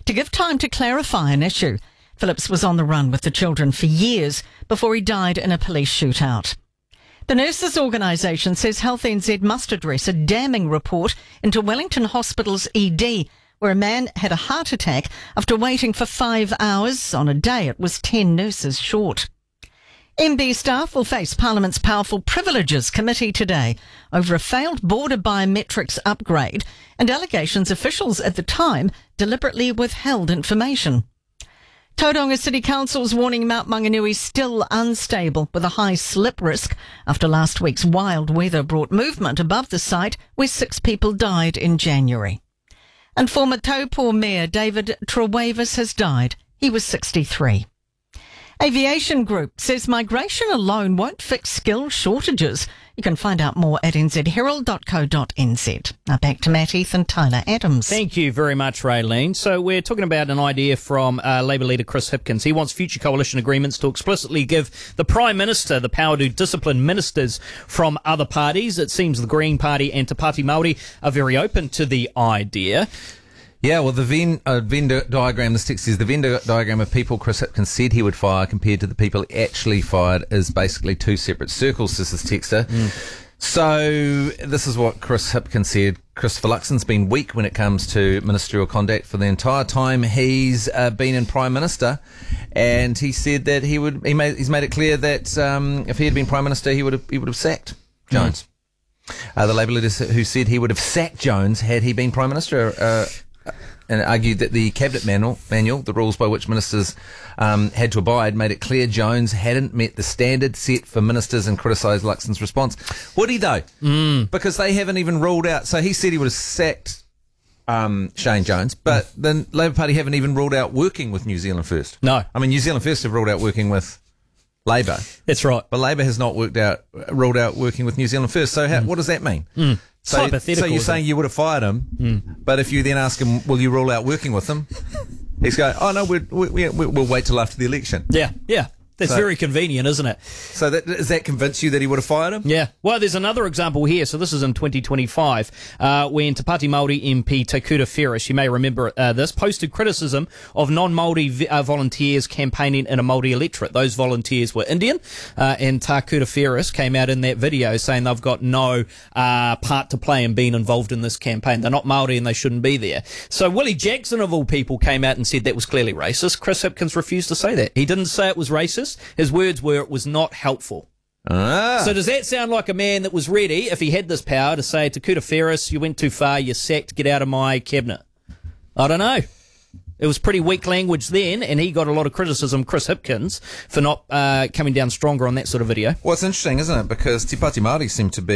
to give time to clarify an issue. Phillips was on the run with the children for years before he died in a police shootout. The Nurses Organisation says Health NZ must address a damning report into Wellington Hospital's ED, where a man had a heart attack after waiting for 5 hours on a day it was 10 nurses short. MB staff will face Parliament's Powerful Privileges Committee today over a failed border biometrics upgrade and allegations officials at the time deliberately withheld information. Tauranga City Council's warning Mount Maunganui is still unstable with a high slip risk after last week's wild weather brought movement above the site where 6 people died in January. And former Taupo Mayor David Trewavis has died. He was 63. Aviation Group says migration alone won't fix skill shortages. You can find out more at nzherald.co.nz. Now back to Matt Heath and Tyler Adams. Thank you very much, Raylene. So we're talking about an idea from Labour leader Chris Hipkins. He wants future coalition agreements to explicitly give the Prime Minister the power to discipline ministers from other parties. It seems the Green Party and Te Pāti Māori are very open to the idea. Yeah, well, the Venn diagram, this text says the Venn diagram of people Chris Hipkins said he would fire compared to the people he actually fired is basically 2 separate circles, says this texter. So this is what Chris Hipkins said. Christopher Luxon's been weak when it comes to ministerial conduct for the entire time he's been in Prime Minister, and he said that he's made it clear that if he had been Prime Minister, he would have sacked Jones. The Labour leader who said he would have sacked Jones had he been Prime Minister, and argued that the cabinet manual, the rules by which ministers had to abide, made it clear Jones hadn't met the standard set for ministers and criticised Luxon's response. Would he though? Because they haven't even ruled out. So he said he would have sacked Shane Jones, but the Labour Party haven't even ruled out working with New Zealand First. No. I mean, New Zealand First have ruled out working with Labour. That's right. But Labour has not ruled out working with New Zealand First. So what does that mean? So you're saying you would have fired him, but if you then ask him, will you rule out working with him? He's going, oh no, we'll wait till after the election. Yeah. That's very convenient, isn't it? So does that convince you that he would have fired him? Yeah. Well, there's another example here. So this is in 2025 when Te Pāti Māori MP Takuta Ferris, you may remember this, posted criticism of non-Māori volunteers campaigning in a Māori electorate. Those volunteers were Indian, and Takuta Ferris came out in that video saying they've got no part to play in being involved in this campaign. They're not Māori and they shouldn't be there. So Willie Jackson, of all people, came out and said that was clearly racist. Chris Hipkins refused to say that. He didn't say it was racist. His words were, it was not helpful. So does that sound like a man that was ready, if he had this power, to say, Takuta Ferris, you went too far, you're sacked, get out of my cabinet? I don't know. It was pretty weak language then, and he got a lot of criticism, Chris Hipkins, for not coming down stronger on that sort of video. Well, it's interesting, isn't it? Because Te Pāti Māori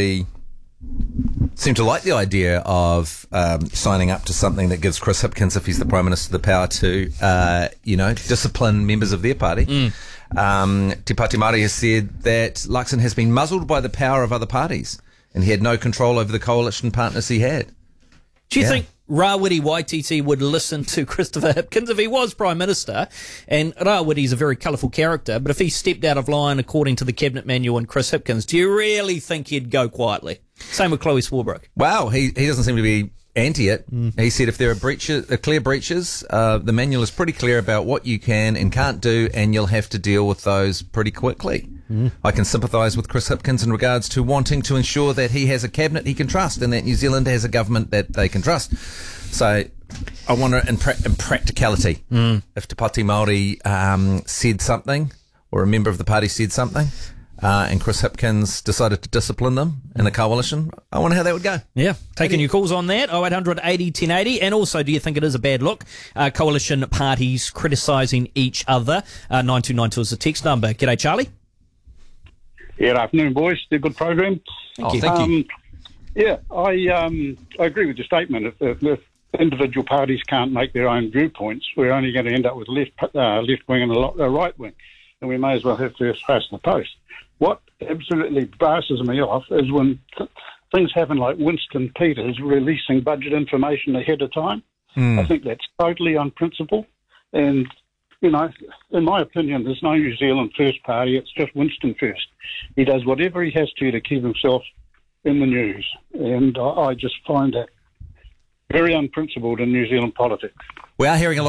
seem to like the idea of signing up to something that gives Chris Hipkins, if he's the Prime Minister, the power to, discipline members of their party. Te Pāti Māori has said that Luxon has been muzzled by the power of other parties, and he had no control over the coalition partners he had. Do you think Rawiri Waititi would listen to Christopher Hipkins if he was Prime Minister? And Rawiri's a very colourful character, but if he stepped out of line according to the Cabinet Manual and Chris Hipkins, do you really think he'd go quietly? Same with Chloe Swarbrick. Wow, he doesn't seem to be anti it. He said if there are clear breaches, the manual is pretty clear about what you can and can't do, and you'll have to deal with those pretty quickly. I can sympathise with Chris Hipkins in regards to wanting to ensure that he has a cabinet he can trust and that New Zealand has a government that they can trust. So I wonder, in practicality, if Te Pāti Māori said something, or a member of the party said something, and Chris Hipkins decided to discipline them in a coalition, I wonder how that would go. Yeah, taking your calls on that, 0800 80 1080. And also, do you think it is a bad look? Coalition parties criticising each other. 9292 is the text number. G'day, Charlie. Good afternoon, boys. It's a good program. Thank you. Yeah, I agree with your statement. If individual parties can't make their own viewpoints, we're only going to end up with left wing and a right wing, and we may as well have first past the post. What absolutely brasses me off is when things happen like Winston Peters releasing budget information ahead of time. I think that's totally unprincipled. And, in my opinion, there's no New Zealand First party. It's just Winston First. He does whatever he has to keep himself in the news. And I just find that very unprincipled in New Zealand politics. We are hearing a lot